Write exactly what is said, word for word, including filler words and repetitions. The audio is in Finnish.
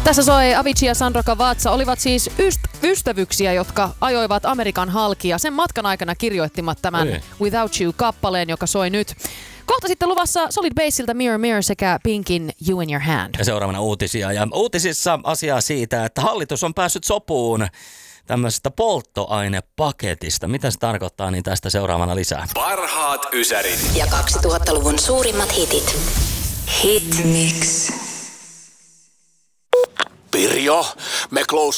Tässä soi Avicii ja Sandro Cavazza olivat siis yst- ystävyksiä, jotka ajoivat Amerikan halki ja sen matkan aikana kirjoittivat tämän Ei. Without You-kappaleen, joka soi nyt. Kohta sitten luvassa Solid Bassilta Mirror Mirror sekä Pinkin You in Your Hand. Ja seuraavana uutisia. Ja uutisissa asiaa siitä, että hallitus on päässyt sopuun tämmöisestä polttoainepaketista. Mitä se tarkoittaa, niin tästä seuraavana lisää. Parhaat ysärit. Ja kaksituhattaluvun suurimmat hitit. Hit Mix. Pirjo, me close